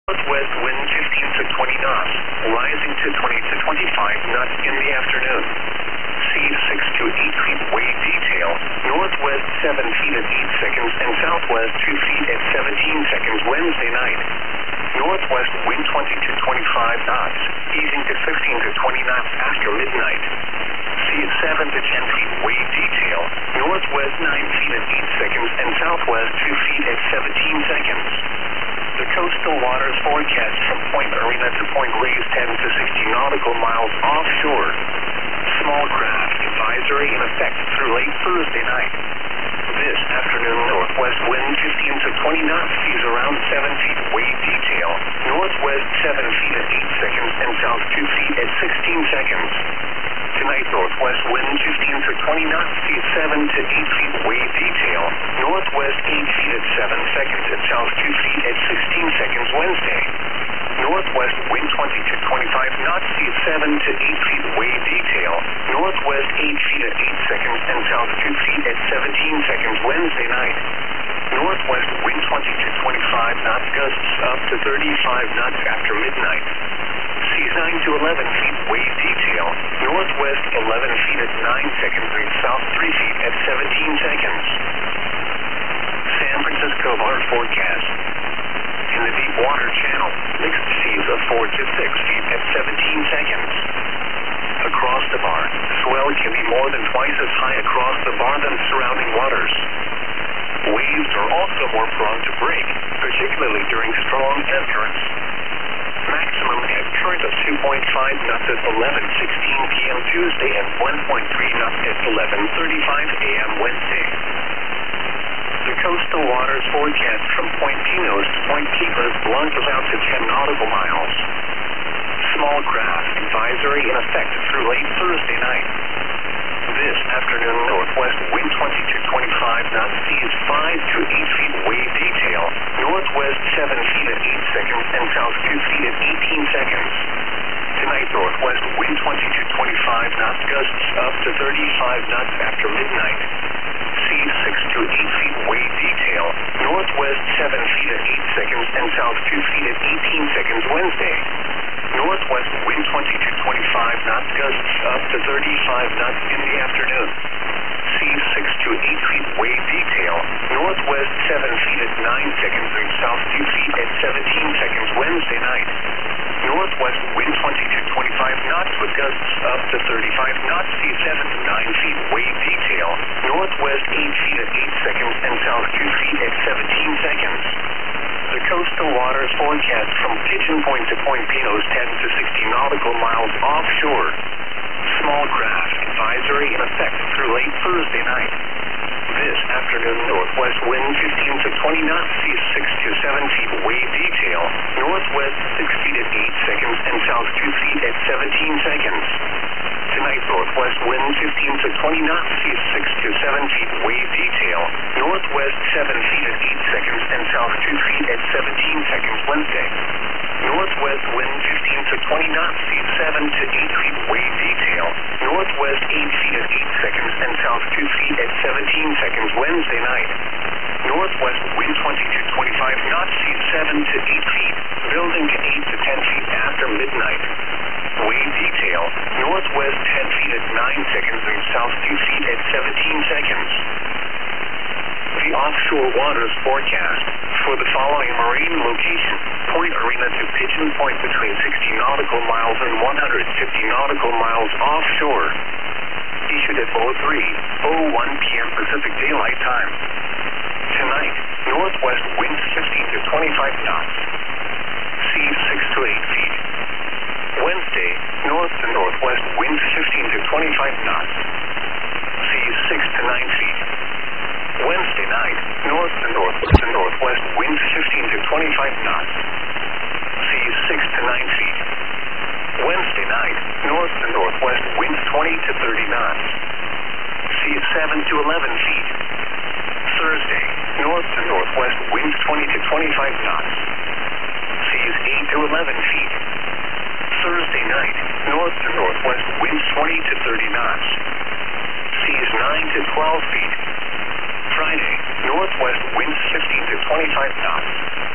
Northwest wind 15 to 20 knots, rising to 20 to 25 knots in the afternoon. Seas 6 to 8 feet wave detail, northwest 7 feet at 8 seconds and southwest 2 feet at 17 seconds Wednesday night. Northwest wind 20 to 25 knots, easing to 15 to 20 knots after midnight. Seas 7 to 10 feet wave detail, northwest 9 feet at 8 seconds and southwest 2 feet at 17 seconds. The coastal waters forecast from Point Arena to Point Reyes 10 to 60 nautical miles offshore. Small craft advisory in effect through late Thursday night. This afternoon, northwest wind 15 to 20 knots, seas around 7 feet wave detail, northwest 7 feet at 8 seconds and south 2 feet at 16 seconds. Tonight, northwest wind 15 to 20 knots, seas 7 to 8 feet wave detail, northwest 8 feet at 7 seconds and south 2 feet at 16 seconds Wednesday. Northwest wind 20 to 25 knots, seas 7 to 8 feet wave detail, northwest 8 feet at 8 seconds and south 2 feet at 17 seconds Wednesday night. Northwest wind 20 to 25 knots, gusts up to 35 knots after midnight. Seas 9 to 11 feet wave detail, northwest 11 feet at 9 seconds and south 3 feet at 17 seconds. San Francisco water forecast. In the deep water channel, mixed seas of 4 to 6 feet at 17 seconds. Across the bar, swell can be more than twice as high across the bar than surrounding waters. Waves are also more prone to break, particularly during strong ebb currents. Maximum ebb current of 2.5 knots at 11:16 p.m. Tuesday and 1.3 knots at 11:35 a.m. Wednesday. The coastal waters forecast from Point Pinos to Point Keepers launches out to 10 nautical miles. Small craft advisory in effect through late Thursday night. This afternoon, northwest wind 20 to 25 knots, seas 5 to 8 feet wave detail, northwest 7 feet at 8 seconds and south 2 feet at 18 seconds. Tonight, northwest wind 20 to 25 knots, gusts up to 35 knots after midnight. Seas 6 to 8 feet wave detail, northwest 7 feet at 8 seconds and south 2 feet at 18 seconds Wednesday. Northwest wind 20 to 25 knots, gusts up to 35 knots in the afternoon. Seas 6 to 8 feet wave detail, northwest 7 feet at 9 seconds and south 2 feet at 17 seconds Wednesday night. Northwest wind 20 to 25 knots with gusts up to 35 knots, seas 7 to 9 feet wave detail, northwest 8 feet at 8 seconds and south 2 feet at 17 seconds. The coastal waters forecast from Pigeon Point to Point Pinos 10 to 60 nautical miles offshore. Small craft advisory in effect through late Thursday night. This afternoon, northwest wind 15 to 20 knots, seas 6 to 7 feet wave detail, northwest 6 feet at 8 seconds and south 2 feet at 17 seconds. Tonight, northwest wind 15 to 20 knots, seas 6 to 7 feet wave detail, northwest 7 feet at 8 seconds and south 2 feet at 17 seconds Wednesday. Northwest wind 15 to 20 knots, seas 7 to 8 feet wave detail, northwest 8 feet at 8 seconds and south 2 feet at 17 seconds Wednesday night. Northwest wind 20 to 25 knots, seas 7 to 8 feet, building to 8 to 10 feet after midnight. Wave detail, northwest 10 feet at 9 seconds and south 2 feet at 17 seconds. The offshore waters forecast for the following marine location: Point Arena to Pigeon Point between 60 nautical miles and 150 nautical miles offshore. Issued at 03:01 p.m. Pacific Daylight Time. Tonight, northwest winds 15 to 25 knots. Seas 6 to 8 feet. Wednesday, north to northwest winds 15 to 25 knots. Seas 6 to 9 feet. Wednesday night, north to northwest winds 15 to 25 knots. Seas 6 to 9 feet. Wednesday night, north to northwest winds 20 to 30 knots. Seas 7 to 11 feet. Thursday, north to northwest winds 20 to 25 knots. Seas 8 to 11 feet. Thursday night, north to northwest winds 20 to 30 knots. Seas 9 to 12 feet. Friday, northwest winds 15 to 25 knots.